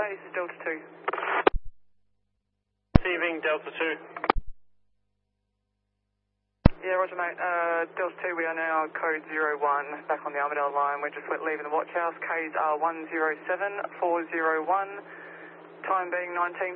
Bay, this is Delta 2. Receiving Delta 2. Yeah, roger mate. Delta 2, we are now code 01, back on the Armadale line. We're just leaving the watch house. Ks are 107401, time being 19.